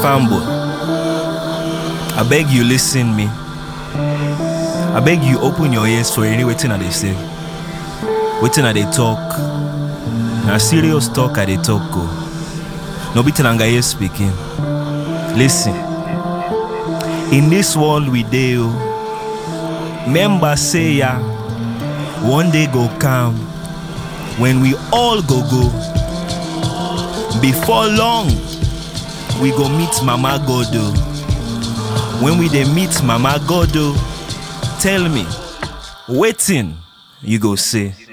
Fanboy, I beg you listen me. I beg you open your ears for any waiting I they say. Waiting I they talk. Now serious talk I they talk go. No beating anga here speaking. Listen. In this world we deal. Member say ya. One day go come when we all go. Before long, we go meet Mama Godo. When we dey meet Mama Godo, tell me, waiting you go say.